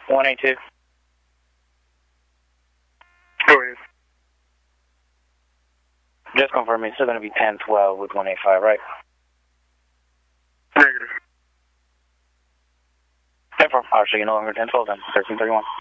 182. Go ahead. Just confirm it's still going to be 1012 with 185, right? Negative. 10-4. I'll show you no longer 1012 then. 1331.